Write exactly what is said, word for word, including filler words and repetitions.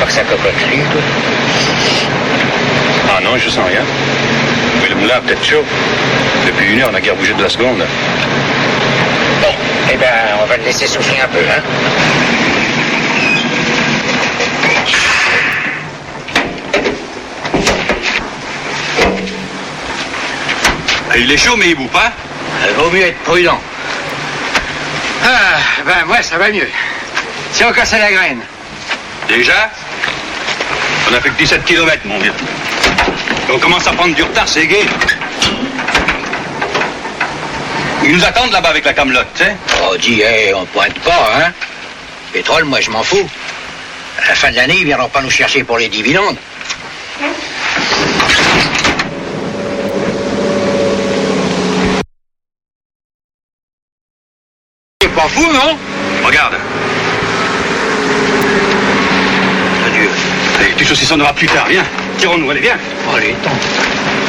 que sa cocoterie, toi? Ah non, je sens rien. Mais le moulin a peut-être chaud. Depuis une heure, on n'a guère bougé de la seconde. Bon, eh ben, on va le laisser souffler un peu, hein? Il est chaud, mais il bout pas. Il vaut mieux être prudent. Ah, ben moi, ça va mieux. Si on cassait la graine. Déjà? On a fait que dix-sept kilomètres, mon vieux. Et on commence à prendre du retard, c'est gai. Ils nous attendent là-bas avec la camelote, tu sais. Oh, dis, hey, on pointe pas, hein? Pétrole, moi, je m'en fous. À la fin de l'année, ils viendront pas nous chercher pour les dividendes. C'est pas fou, non? Regarde. Adieu. Allez, tu saucissonneras plus tard, viens. Tirons-nous, allez, viens. Oh, les temps.